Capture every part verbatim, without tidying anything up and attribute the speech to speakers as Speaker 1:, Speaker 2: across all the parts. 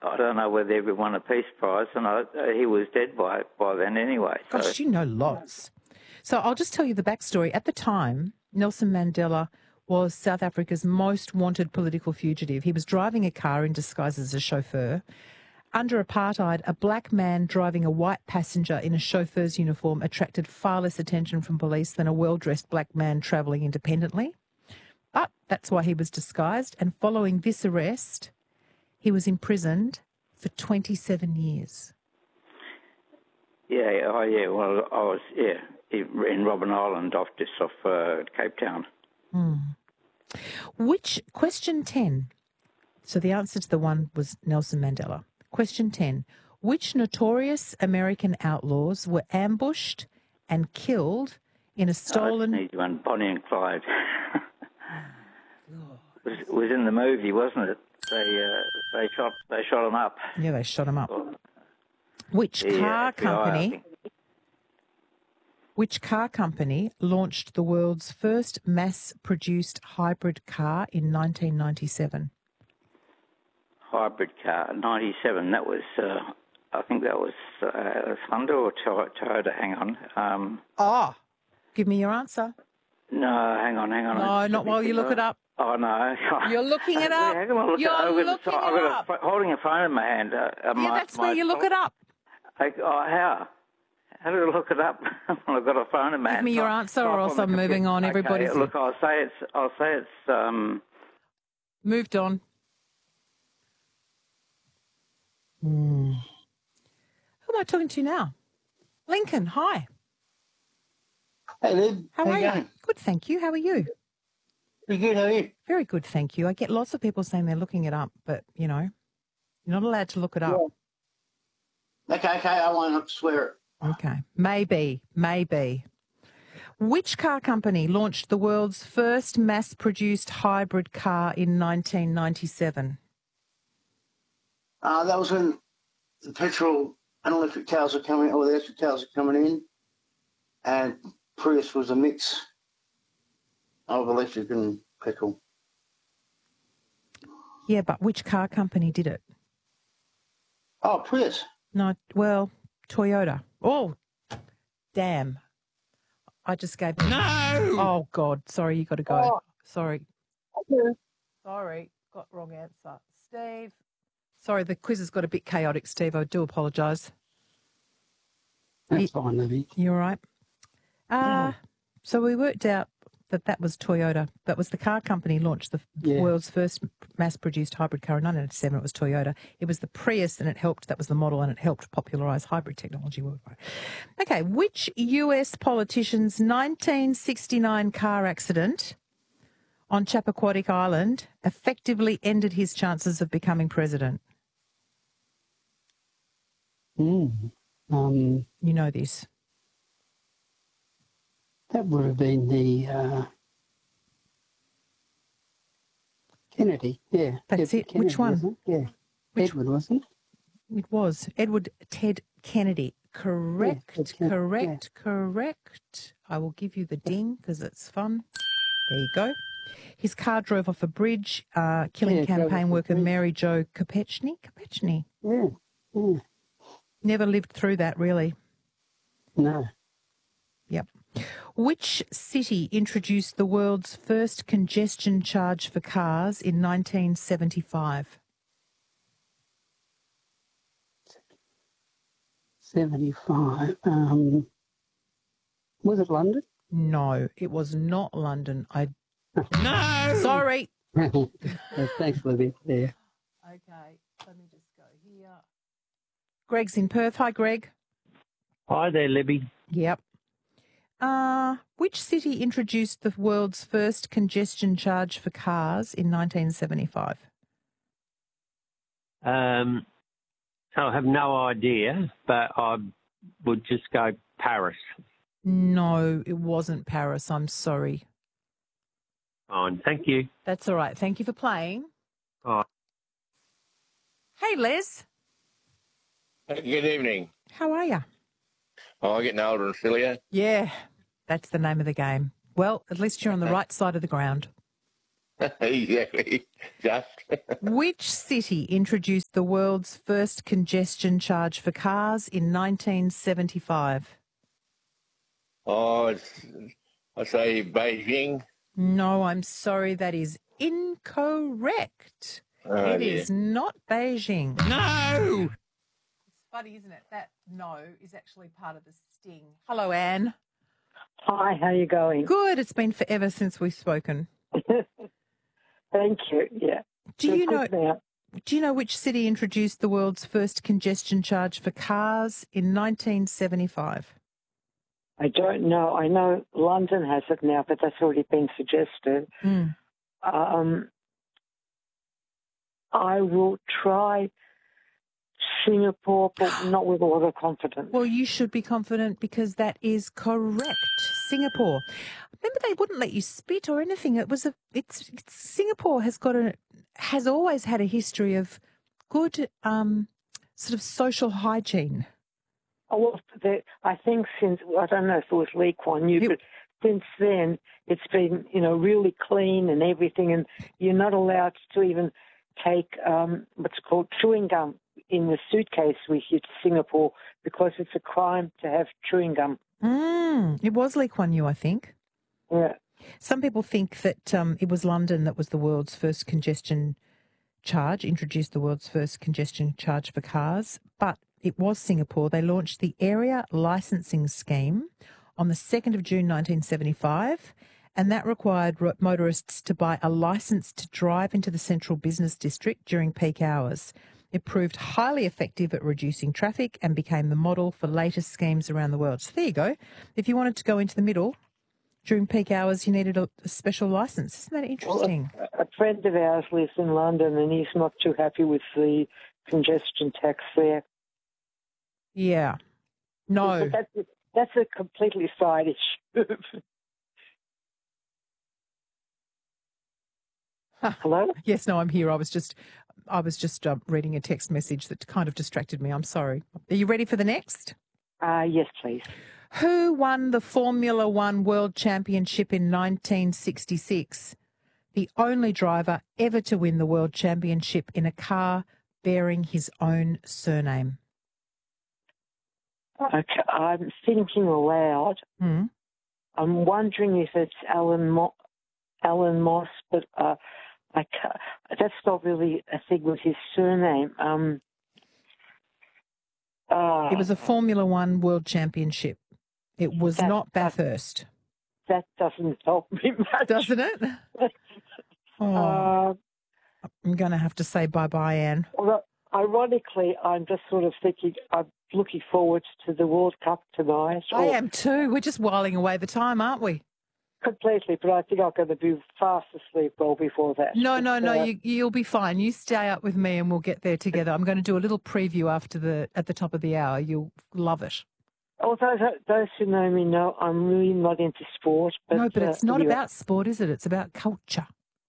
Speaker 1: I don't know whether he ever won a Peace Prize, and I, he was dead by by then anyway. So.
Speaker 2: Gosh, you know lots. So I'll just tell you the backstory. At the time, Nelson Mandela was South Africa's most wanted political fugitive. He was driving a car in disguise as a chauffeur. Under apartheid, a black man driving a white passenger in a chauffeur's uniform attracted far less attention from police than a well-dressed black man travelling independently. But that's why he was disguised, and following this arrest, he was imprisoned for twenty-seven years.
Speaker 1: Yeah, oh yeah, well, I was, yeah, in Robben Island, off just off uh, Cape Town.
Speaker 2: Hmm. Which, question ten, so the answer to the one was Nelson Mandela. Question ten, which notorious American outlaws were ambushed and killed in a stolen...
Speaker 1: Oh, that's an easy one, Bonnie and Clyde. It was, was in the movie, wasn't it? They uh, they shot they shot him up.
Speaker 2: Yeah, they shot him up. Well, Which
Speaker 1: the,
Speaker 2: car
Speaker 1: uh,
Speaker 2: company? Which car company launched the world's first mass-produced hybrid car in nineteen ninety-seven?
Speaker 1: Hybrid car, ninety-seven. That was, uh, I think that was uh, Honda or Toyota. Hang on. Um,
Speaker 2: oh, give me your answer.
Speaker 1: No, hang on, hang on.
Speaker 2: No, not while you look it up.
Speaker 1: Oh, no.
Speaker 2: You're looking it up.
Speaker 1: Hang on, look
Speaker 2: You're
Speaker 1: it,
Speaker 2: looking
Speaker 1: it
Speaker 2: I've
Speaker 1: up. I'm holding a phone in my hand. Uh,
Speaker 2: yeah,
Speaker 1: my,
Speaker 2: that's
Speaker 1: my
Speaker 2: where you look it up.
Speaker 1: I, oh, how? How do I look it up? I've got a phone in my hand.
Speaker 2: Give me your answer, or else I'm moving on. Everybody's...
Speaker 1: Okay, look, I'll say it's... I'll say it's... Um...
Speaker 2: Moved on. Hmm. Who am I talking to now? Lincoln, hi.
Speaker 3: Hey, Liv.
Speaker 2: How,
Speaker 3: How
Speaker 2: are
Speaker 3: you
Speaker 2: you?
Speaker 3: going?
Speaker 2: Good, thank you. How are you?
Speaker 3: Pretty good, how are you?
Speaker 2: Very good, thank you. I get lots of people saying they're looking it up, but, you know, you're not allowed to look it up.
Speaker 3: Yeah. Okay, okay, I won't swear it.
Speaker 2: Okay. Maybe, maybe. Which car company launched the world's first mass-produced hybrid car in nineteen ninety-seven?
Speaker 3: Uh, that was when the petrol and electric cars were coming, or the electric cars were coming in, and Prius was a mix of electric and petrol.
Speaker 2: Yeah, but which car company did it?
Speaker 3: Oh, Prius.
Speaker 2: No, well, Toyota. Oh, damn. I just gave...
Speaker 4: No!
Speaker 2: Oh, God. Sorry, you got to go.
Speaker 3: Oh.
Speaker 2: Sorry.
Speaker 3: Okay.
Speaker 2: Sorry, got wrong answer. Steve. Sorry, the quiz has got a bit chaotic, Steve. I do apologise.
Speaker 3: That's
Speaker 2: you,
Speaker 3: fine, Libby.
Speaker 2: You all right? Uh,
Speaker 3: yeah.
Speaker 2: So we worked out that that was Toyota. That was the car company launched the
Speaker 3: yeah.
Speaker 2: world's first mass-produced hybrid car in nineteen ninety-seven. It was Toyota. It was the Prius, and it helped. That was the model, and it helped popularise hybrid technology worldwide. Okay, which U S politician's nineteen sixty-nine car accident on Chappaquiddick Island effectively ended his chances of becoming president?
Speaker 3: Mm. Um,
Speaker 2: you know this.
Speaker 3: That would have been the uh, Kennedy, yeah.
Speaker 2: That's
Speaker 3: yeah,
Speaker 2: it.
Speaker 3: Kennedy,
Speaker 2: Which one?
Speaker 3: Wasn't it? Yeah.
Speaker 2: Which,
Speaker 3: Edward, wasn't it?
Speaker 2: It was. Edward Ted Kennedy. Correct,
Speaker 3: yeah, Ted
Speaker 2: correct,
Speaker 3: yeah.
Speaker 2: correct. I will give you the ding because it's fun. There you go. His car drove off a bridge, uh, killing
Speaker 3: yeah,
Speaker 2: campaign worker
Speaker 3: bridge.
Speaker 2: Mary Jo Kopechny. Kopechny.
Speaker 3: Yeah, yeah.
Speaker 2: Never lived through that, really.
Speaker 3: No.
Speaker 2: Yep. Which city introduced the world's first congestion charge for cars in nineteen seventy-five?
Speaker 3: seventy-five. Um, was it London?
Speaker 2: No, it was not London. I.
Speaker 4: No!
Speaker 2: Sorry.
Speaker 3: Thanks, Libby. Yeah.
Speaker 2: Okay, let me just go here. Greg's in Perth. Hi, Greg.
Speaker 5: Hi there, Libby.
Speaker 2: Yep. Uh, which city introduced the world's first congestion charge for cars in nineteen seventy-five?
Speaker 5: Um, I have no idea, but I would just go Paris.
Speaker 2: No, it wasn't Paris. I'm sorry.
Speaker 5: Fine, thank you.
Speaker 2: That's all right. Thank you for playing.
Speaker 5: Oh.
Speaker 2: Hey, Les.
Speaker 6: Good evening.
Speaker 2: How are you?
Speaker 6: Oh, I'm getting older and sillier.
Speaker 2: Yeah, that's the name of the game. Well, at least you're on the right side of the ground.
Speaker 6: Exactly. Just.
Speaker 2: Which city introduced the world's first congestion charge for cars in nineteen seventy-five?
Speaker 6: Oh, it's, I say Beijing.
Speaker 2: No, I'm sorry, that is incorrect.
Speaker 6: Oh,
Speaker 2: it
Speaker 6: dear.
Speaker 2: is not Beijing.
Speaker 4: No!
Speaker 2: It's funny, isn't it? That no is actually part of the sting. Hello, Anne.
Speaker 7: Hi, how you going?
Speaker 2: Good. It's been forever since we've spoken.
Speaker 7: Thank you. Yeah.
Speaker 2: Do you know?
Speaker 7: Good now.
Speaker 2: Do you know which city introduced the world's first congestion charge for cars in nineteen seventy-five?
Speaker 7: I don't know. I know London has it now, but that's already been suggested.
Speaker 2: Mm.
Speaker 7: Um, I will try Singapore, but not with a lot of confidence.
Speaker 2: Well, you should be confident because that is correct. Singapore. Remember, they wouldn't let you spit or anything. It was a. It's, it's Singapore has got a has always had a history of good um, sort of social hygiene.
Speaker 7: Oh, well, the, I think since, I don't know if it was Lee Kuan Yew,
Speaker 2: It-
Speaker 7: but since then it's been, you know, really clean and everything, and you're not allowed to even take um, what's called chewing gum in the suitcase with you to Singapore because it's a crime to have chewing gum.
Speaker 2: Mm, it was Lee Kuan Yew, I think.
Speaker 7: Yeah.
Speaker 2: Some people think that um, it was London that was the world's first congestion charge, introduced the world's first congestion charge for cars, but it was Singapore. They launched the Area Licensing Scheme on the second of June nineteen seventy-five, and that required ro- motorists to buy a licence to drive into the central business district during peak hours. It proved highly effective at reducing traffic and became the model for later schemes around the world. So there you go. If you wanted to go into the middle during peak hours, you needed a, a special licence. Isn't that interesting?
Speaker 7: Well, a, a friend of ours lives in London and he's not too happy with the congestion tax there.
Speaker 2: Yeah. No.
Speaker 7: But that's, that's a completely side issue. Hello?
Speaker 2: Yes, no, I'm here. I was just, I was just uh, reading a text message that kind of distracted me. I'm sorry. Are you ready for the next?
Speaker 7: Uh, yes, please.
Speaker 2: Who won the Formula One World Championship in nineteen sixty-six? The only driver ever to win the World Championship in a car bearing his own surname.
Speaker 7: Okay, I'm thinking aloud.
Speaker 2: Hmm.
Speaker 7: I'm wondering if it's Alan, Mo- Alan Moss, but uh, I can't, that's not really a thing with his surname. Um, uh,
Speaker 2: It was a Formula One World Championship. It was
Speaker 7: That-
Speaker 2: not
Speaker 7: that-
Speaker 2: Bathurst,
Speaker 7: that doesn't help me much.
Speaker 2: doesn't it? Oh,
Speaker 7: Uh,
Speaker 2: I'm going to have to say bye-bye, Anne.
Speaker 7: Well, ironically, I'm just sort of thinking, I'm looking forward to the World Cup tonight.
Speaker 2: I
Speaker 7: or-
Speaker 2: am too. We're just whiling away the time, aren't we?
Speaker 7: Completely, but I think I'm going to be fast asleep well before that.
Speaker 2: No, no,
Speaker 7: But,
Speaker 2: no.
Speaker 7: uh,
Speaker 2: You, you'll be fine. You stay up with me, and we'll get there together. I'm going to do a little preview after the at the top of the hour. You'll love it.
Speaker 7: Although those, those who know me know I'm really not into sport. But,
Speaker 2: no, but it's
Speaker 7: uh,
Speaker 2: not
Speaker 7: anyway.
Speaker 2: about sport, is it? It's about culture.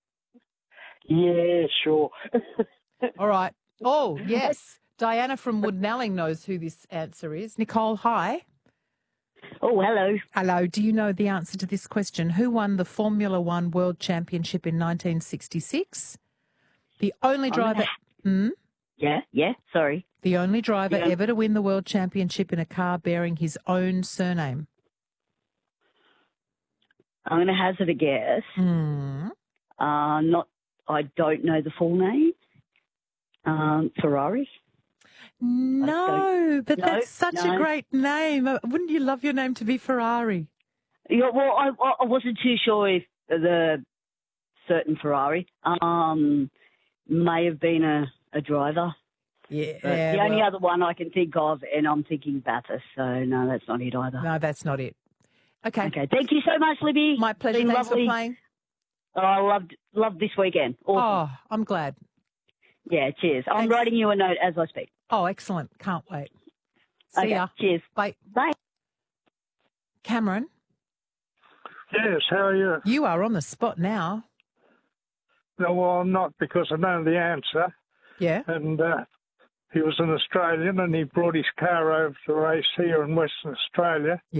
Speaker 7: Yeah, sure.
Speaker 2: All right. Oh, yes. Diana from Woodnalling knows who this answer is. Nicole, hi.
Speaker 8: Oh, hello.
Speaker 2: Hello. Do you know the answer to this question? Who won the Formula One World Championship in nineteen sixty-six? The only
Speaker 8: I'm
Speaker 2: driver. Hmm?
Speaker 8: Yeah, yeah, sorry.
Speaker 2: The only driver
Speaker 8: Yeah.
Speaker 2: ever to win the World Championship in a car bearing his own surname.
Speaker 8: I'm going to hazard a guess.
Speaker 2: Hmm.
Speaker 8: Uh, not, I don't know the full name. Um, Ferrari?
Speaker 2: No, but
Speaker 8: no,
Speaker 2: that's such a
Speaker 8: no.
Speaker 2: great name. Uh, Wouldn't you love your name to be Ferrari?
Speaker 8: Yeah, well, I, I wasn't too sure if the certain Ferrari um, may have been a, a driver.
Speaker 2: Yeah.
Speaker 8: But the only
Speaker 2: well,
Speaker 8: other one I can think of, and I'm thinking Bathurst, so no, that's not it either.
Speaker 2: No, that's not it. Okay.
Speaker 8: Okay, thank you so much, Libby.
Speaker 2: My pleasure.
Speaker 8: Been
Speaker 2: Thanks
Speaker 8: lovely.
Speaker 2: for playing.
Speaker 8: Oh, I loved loved this weekend. Awesome.
Speaker 2: Oh, I'm glad.
Speaker 8: Yeah, cheers. I'm
Speaker 2: Thanks.
Speaker 8: writing you a note as I speak.
Speaker 2: Oh, excellent. Can't wait. See
Speaker 8: Okay,
Speaker 2: ya.
Speaker 8: cheers.
Speaker 2: Bye.
Speaker 8: Bye.
Speaker 2: Cameron,
Speaker 9: Yes, how are you?
Speaker 2: you are on the spot now.
Speaker 9: No, well, I'm not because I know the answer.
Speaker 2: Yeah.
Speaker 9: And uh, he was an Australian and he brought his car over to race here in Western Australia.
Speaker 2: Yeah.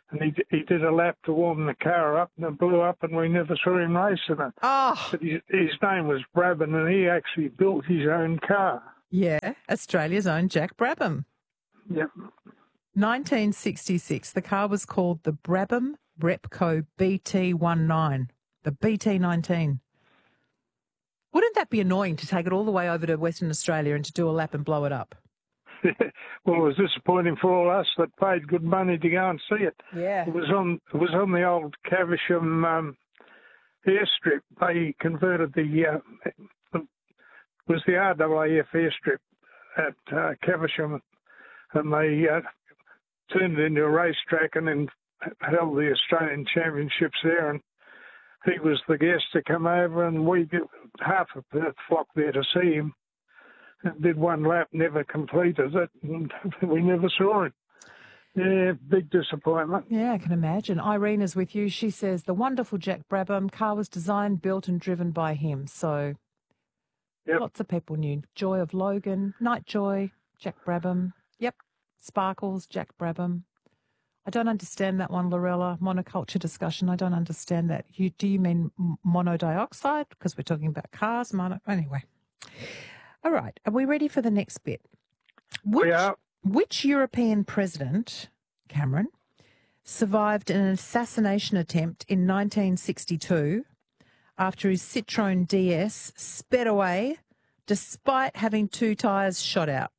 Speaker 9: and he he did a lap to warm the car up, and it blew up, and we never saw him racing it.
Speaker 2: Oh,
Speaker 9: But his, his name was Brabham, and he actually built his own car.
Speaker 2: yeah, Australia's own Jack Brabham.
Speaker 9: Yep.
Speaker 2: nineteen sixty-six, the car was called the Brabham Repco B T nineteen, the B T nineteen. Wouldn't that be annoying to take it all the way over to Western Australia and to do a lap and blow it up?
Speaker 9: Well, it was disappointing for all us that paid good money to go and see it.
Speaker 2: Yeah.
Speaker 9: It was on it was on the old Caversham um, airstrip. They converted the uh, it was the R A A F airstrip at uh, Caversham, and they uh, turned it into a racetrack and then held the Australian Championships there. And he was the guest to come over, and we get half of the flock there to see him. Did one lap, never completed it, and we never saw him. Yeah, big disappointment.
Speaker 2: Yeah, I can imagine. Irene is with you. She says the wonderful Jack Brabham car was designed, built and driven by him. So
Speaker 9: Yep.
Speaker 2: lots of people knew. Joy of Logan, Night Joy, Jack Brabham. Yep, Sparkles, Jack Brabham. I don't understand that one, Lorella. Monoculture discussion. I don't understand that. You, do you mean monodioxide? Because we're talking about cars. Mono, anyway. All right. Are we ready for the next bit? Which,
Speaker 9: We are.
Speaker 2: Which European president, Cameron, survived an assassination attempt in nineteen sixty-two after his Citroën D S sped away despite having two tyres shot out?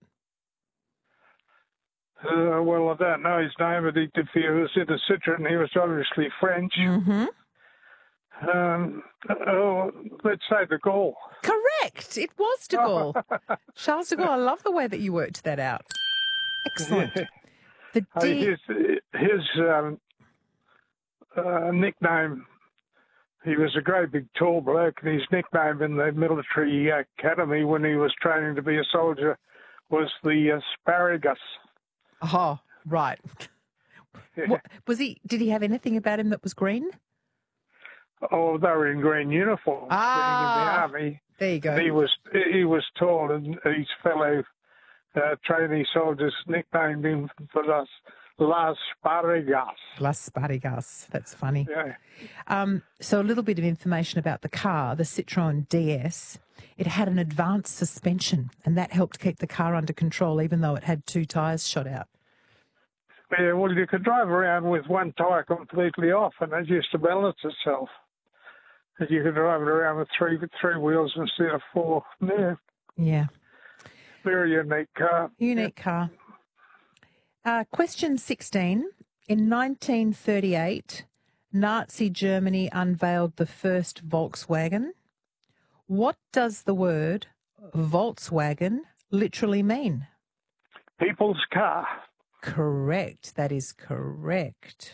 Speaker 9: Uh, well, I don't know his name, but he, if he was in a Citroen, he was obviously French.
Speaker 2: Mm-hmm.
Speaker 9: Um, oh, let's say de Gaulle.
Speaker 2: Correct. It was de Gaulle. Charles de Gaulle. I love the way that you worked that out. Excellent.
Speaker 9: Yeah.
Speaker 2: The
Speaker 9: Uh,
Speaker 2: D-
Speaker 9: his his um, uh, nickname, he was a great big tall bloke, and his nickname in the military academy when he was training to be a soldier was the asparagus.
Speaker 2: Oh, right. What, was he? Did he have anything about him that was green?
Speaker 9: Oh, they were in green uniforms
Speaker 2: Ah,
Speaker 9: being in the army.
Speaker 2: There you go.
Speaker 9: He was he was tall, and his fellow uh, trainee soldiers nicknamed him for us Las Sparagas.
Speaker 2: Las Sparagas. That's funny.
Speaker 9: Yeah.
Speaker 2: Um, so a little bit of information about the car, the Citroën D S. It had an advanced suspension, and that helped keep the car under control, even though it had two tyres shot out.
Speaker 9: Yeah, well, you could drive around with one tyre completely off, and it used to balance itself. And you could drive it around with three three wheels instead of four. Yeah,
Speaker 2: Yeah.
Speaker 9: very unique car.
Speaker 2: Unique car. Uh, question sixteen. In nineteen thirty-eight, Nazi Germany unveiled the first Volkswagen. What does the word Volkswagen literally mean?
Speaker 9: People's car.
Speaker 2: Correct. That is correct.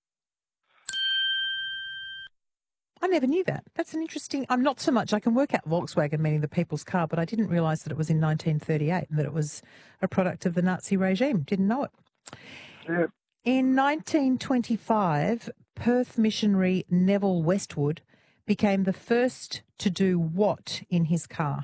Speaker 2: I never knew that. That's an interesting... I'm not so much... I can work out Volkswagen meaning the people's car, but I didn't realise that it was in nineteen thirty-eight and that it was a product of the Nazi regime. Didn't know it.
Speaker 9: Yeah.
Speaker 2: In nineteen twenty-five, Perth missionary Neville Westwood became the first to do what in his car?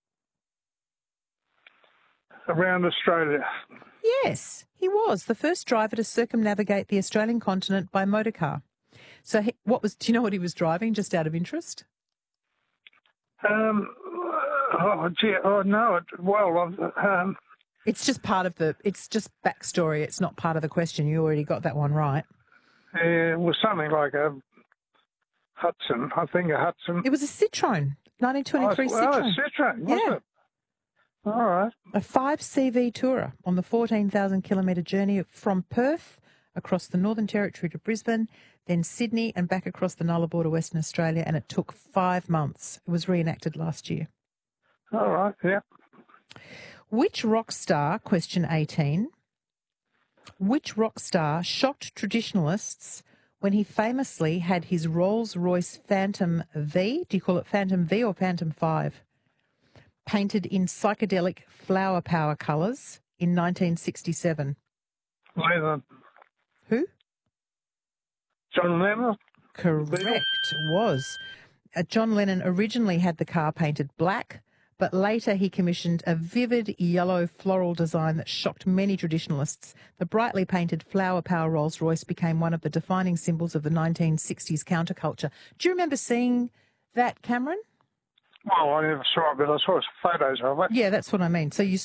Speaker 9: Around Australia.
Speaker 2: Yes, he was the first driver to circumnavigate the Australian continent by motorcar. So he, what was, do you know what he was driving, just out of interest?
Speaker 9: Um, oh, gee, oh, no, it, well, um,
Speaker 2: It's just part of the, it's just backstory. It's not part of the question. You already got that one right.
Speaker 9: it was something like a Hudson, I think a Hudson.
Speaker 2: It was a Citroën, nineteen twenty-three
Speaker 9: oh,
Speaker 2: Citroën.
Speaker 9: Oh, Citroen, was
Speaker 2: Yeah.
Speaker 9: it? All right.
Speaker 2: A five C V tourer on the fourteen thousand kilometre journey from Perth across the Northern Territory to Brisbane, then Sydney and back across the Nullarbor to Western Australia, and it took five months. It was reenacted last year.
Speaker 9: All right, yeah.
Speaker 2: Which rock star, question eighteen, which rock star shocked traditionalists when he famously had his Rolls-Royce Phantom V, do you call it Phantom V or Phantom five, painted in psychedelic flower power colours in nineteen sixty-seven?
Speaker 9: Lennon.
Speaker 2: Who?
Speaker 9: John Lennon?
Speaker 2: Correct, was. Uh, John Lennon originally had the car painted black, but later he commissioned a vivid yellow floral design that shocked many traditionalists. The brightly painted flower power Rolls-Royce became one of the defining symbols of the nineteen sixties counterculture. Do you remember seeing that, Cameron?
Speaker 9: Well, I never saw it, but I saw photos of it.
Speaker 2: Yeah, that's what I mean. So you